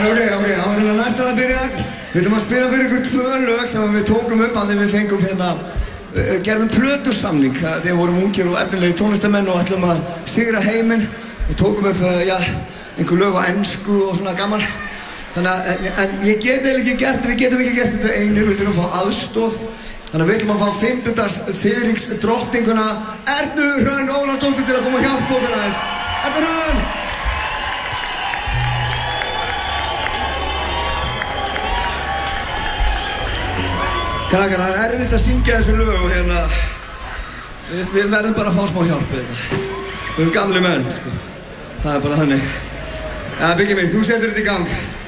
Ok, áður en næsta lag byrjar. Við ætlum að spila fyrir ykkur 2 lög sem við tókum upp að því við fengum gerðum plötusamning þegar við vorum ungir og efnilegi tónlistamenn og ætlum að sigra heiminn og tókum upp, einhver lög á ensku og svona gaman. Þannig að, en ég get eiginlega ekki gert, við getum ekki gert þetta einir, við þurfum að fá aðstoð. Þannig að við ætlum að fá 50. fiðringsdrottninguna Ernu Hrönn Ólafsdóttur til að koma og hjálpa okkur aðeins. Erna Hrönn! Krakkar, það erfitt að syngja þessu lög og við verðum bara að fá smá hjálp við þetta. Við erum gamli menn, sko. Það bara þannig. Biggi minn, þú setur þetta í gang.